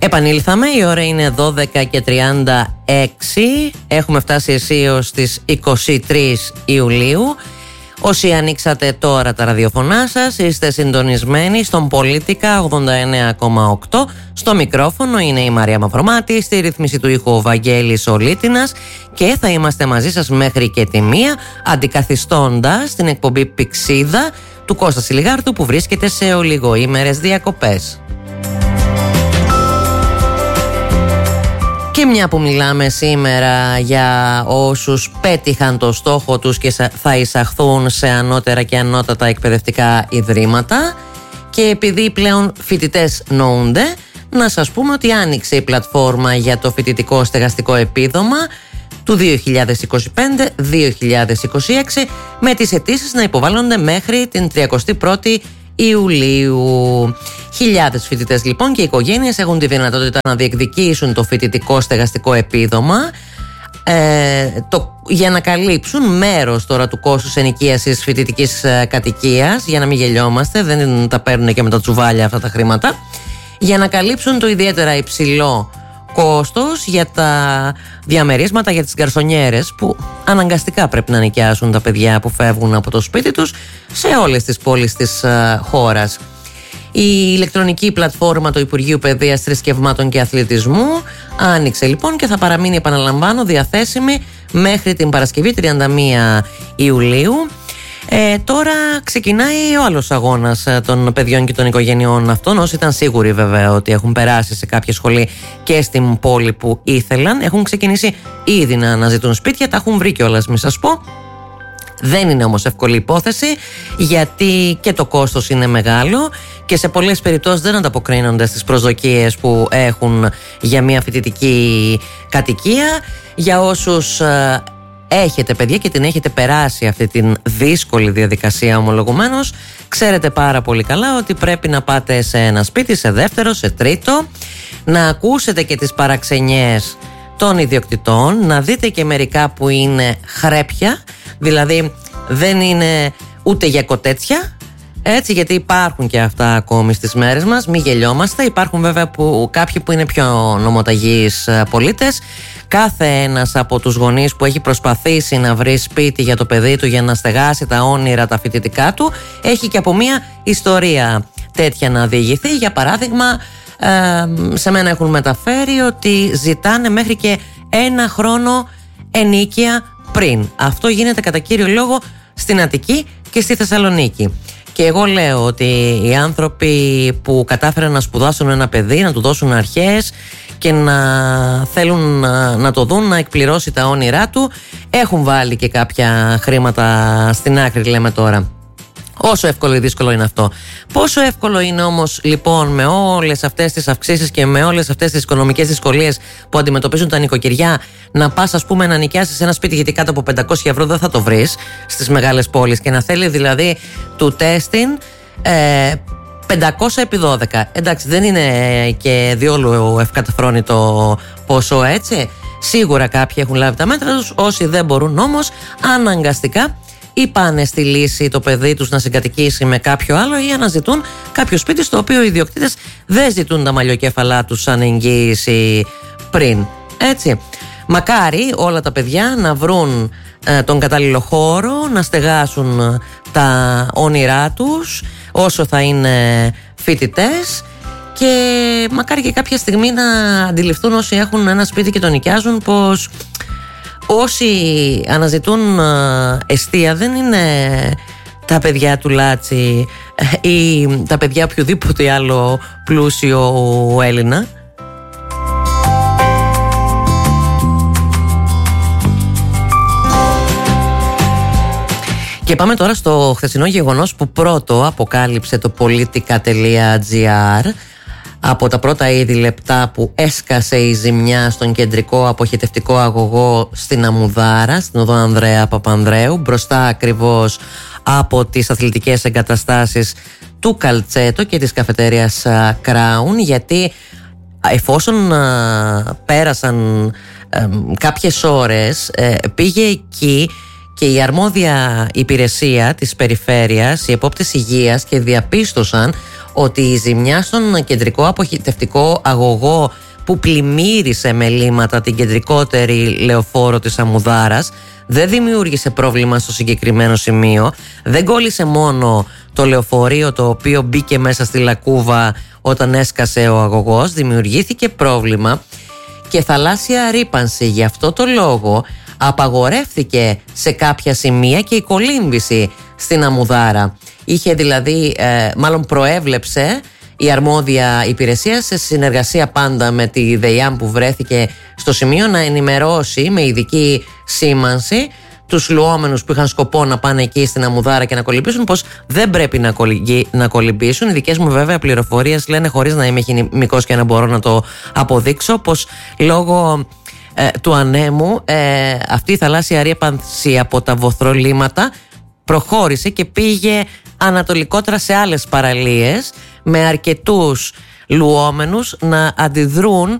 Επανήλθαμε, η ώρα είναι 12:36. Έχουμε φτάσει αισίως στις 23 Ιουλίου. Όσοι ανοίξατε τώρα τα ραδιοφωνά σας, είστε συντονισμένοι στον Πολίτικα 89,8. Στο μικρόφωνο είναι η Μαρία Μαυρομάτη, στη ρύθμιση του ήχου ο Βαγγέλης Ολίτινας και θα είμαστε μαζί σας μέχρι και τη 1, αντικαθιστώντας την εκπομπή Πηξίδα του Κώστα Σιλιγάρτου που βρίσκεται σε ολιγοήμερες διακοπές. Και μια που μιλάμε σήμερα για όσους πέτυχαν το στόχο τους και θα εισαχθούν σε ανώτερα και ανώτατα εκπαιδευτικά ιδρύματα, και επειδή πλέον φοιτητές νοούνται, να σας πούμε ότι άνοιξε η πλατφόρμα για το φοιτητικό στεγαστικό επίδομα του 2025-2026 με τις αιτήσεις να υποβάλλονται μέχρι την 31η Ιουλίου. Χιλιάδες φοιτητές λοιπόν και οικογένειες έχουν τη δυνατότητα να διεκδικήσουν το φοιτητικό στεγαστικό επίδομα για να καλύψουν μέρος τώρα του κόστους ενοικίασης φοιτητικής κατοικίας, για να μην γελιόμαστε, δεν τα παίρνουν και με τα τσουβάλια αυτά τα χρήματα, για να καλύψουν το ιδιαίτερα υψηλό κόστος για τα διαμερίσματα για τις γκαρσονιέρες που αναγκαστικά πρέπει να νοικιάσουν τα παιδιά που φεύγουν από το σπίτι τους σε όλες τις πόλεις της χώρας. Η ηλεκτρονική πλατφόρμα του Υπουργείου Παιδείας, Θρησκευμάτων και Αθλητισμού άνοιξε λοιπόν και θα παραμείνει, επαναλαμβάνω, διαθέσιμη μέχρι την Παρασκευή 31 Ιουλίου. Τώρα ξεκινάει ο άλλος αγώνας των παιδιών και των οικογενειών αυτών. Όσοι ήταν σίγουροι βέβαια ότι έχουν περάσει σε κάποια σχολή και στην πόλη που ήθελαν, έχουν ξεκινήσει ήδη να αναζητούν σπίτια, τα έχουν βρει κιόλας, μη σας πω. Δεν είναι όμως εύκολη υπόθεση, γιατί και το κόστος είναι μεγάλο και σε πολλές περιπτώσεις δεν ανταποκρίνονται στις προσδοκίες που έχουν για μια φοιτητική κατοικία. Για όσους έχετε παιδιά και την έχετε περάσει αυτή την δύσκολη διαδικασία ομολογουμένως, ξέρετε πάρα πολύ καλά ότι πρέπει να πάτε σε ένα σπίτι, σε δεύτερο, σε τρίτο, να ακούσετε και τις παραξενιές των ιδιοκτητών, να δείτε και μερικά που είναι χρέπια, δηλαδή δεν είναι ούτε για κοτέτσια, έτσι, γιατί υπάρχουν και αυτά ακόμη στις μέρες μας, μη γελιόμαστε. Υπάρχουν βέβαια κάποιοι που είναι πιο νομοταγείς πολίτες. Κάθε ένας από τους γονείς που έχει προσπαθήσει να βρει σπίτι για το παιδί του, για να στεγάσει τα όνειρα τα φοιτητικά του, έχει και από μία ιστορία τέτοια να διηγηθεί. Για παράδειγμα, σε μένα έχουν μεταφέρει ότι ζητάνε μέχρι και 1 χρόνο ενίκεια πριν. Αυτό γίνεται κατά κύριο λόγο στην Αττική και στη Θεσσαλονίκη. Και εγώ λέω ότι οι άνθρωποι που κατάφεραν να σπουδάσουν ένα παιδί, να του δώσουν αρχές και να θέλουν να το δουν, να εκπληρώσει τα όνειρά του, έχουν βάλει και κάποια χρήματα στην άκρη, λέμε τώρα. Όσο εύκολο ή δύσκολο είναι αυτό. Πόσο εύκολο είναι όμως λοιπόν με όλες αυτές τις αυξήσεις και με όλες αυτές τις οικονομικές δυσκολίες που αντιμετωπίζουν τα νοικοκυριά, να πας ας πούμε να νοικιάσεις ένα σπίτι, γιατί κάτω από 500 ευρώ δεν θα το βρεις στις μεγάλες πόλεις, και να θέλει δηλαδή του τέστην 500 επί 12. Εντάξει, δεν είναι και διόλου ευκαταφρόνητο ποσό, έτσι. Σίγουρα κάποιοι έχουν λάβει τα μέτρα τους, όσοι δεν μπορούν όμως αναγκαστικά ή πάνε στη λύση το παιδί τους να συγκατοικήσει με κάποιο άλλο ή αναζητούν κάποιο σπίτι στο οποίο οι ιδιοκτήτες δεν ζητούν τα μαλλιοκέφαλά τους σαν εγγύηση πριν, έτσι. Μακάρι όλα τα παιδιά να βρουν τον κατάλληλο χώρο, να στεγάσουν τα όνειρά τους όσο θα είναι φοιτητές, και μακάρι και κάποια στιγμή να αντιληφθούν όσοι έχουν ένα σπίτι και το νοικιάζουν πως όσοι αναζητούν εστία δεν είναι τα παιδιά του Λάτσι ή τα παιδιά οποιοδήποτε άλλο πλούσιο Έλληνα. Και πάμε τώρα στο χθεσινό γεγονός που πρώτο αποκάλυψε το politica.gr. Από τα πρώτα ήδη λεπτά που έσκασε η ζημιά στον κεντρικό αποχετευτικό αγωγό στην Αμμουδάρα, στην οδό Ανδρέα Παπανδρέου, μπροστά ακριβώς από τις αθλητικές εγκαταστάσεις του Καλτσέτο και της καφετέριας Crown, γιατί εφόσον πέρασαν κάποιες ώρες, πήγε εκεί και η αρμόδια υπηρεσία της περιφέρειας, οι επόπτες υγείας, και διαπίστωσαν ότι η ζημιά στον κεντρικό αποχετευτικό αγωγό που πλημμύρισε με λίμματα την κεντρικότερη λεωφόρο της Αμμουδάρας δεν δημιούργησε πρόβλημα στο συγκεκριμένο σημείο. Δεν κόλλησε μόνο το λεωφορείο το οποίο μπήκε μέσα στη λακκούβα όταν έσκασε ο αγωγός, δημιουργήθηκε πρόβλημα και θαλάσσια ρύπανση. Γι' αυτό το λόγο απαγορεύτηκε σε κάποια σημεία και η κολύμβηση στην Αμμουδάρα. Είχε δηλαδή, μάλλον προέβλεψε η αρμόδια υπηρεσία, σε συνεργασία πάντα με τη ΔΕΙΑΜ που βρέθηκε στο σημείο, να ενημερώσει με ειδική σήμανση τους λουόμενους που είχαν σκοπό να πάνε εκεί στην Αμμουδάρα και να κολυμπήσουν, πως δεν πρέπει να κολυμπήσουν. Οι δικές μου βέβαια πληροφορίες λένε, χωρίς να είμαι χημικός και να μπορώ να το αποδείξω, πως λόγω του ανέμου αυτή η θαλάσσια ρύπανση από τα βοθρολίματα προχώρησε και πήγε ανατολικότερα σε άλλες παραλίες, με αρκετούς λουόμενους να αντιδρούν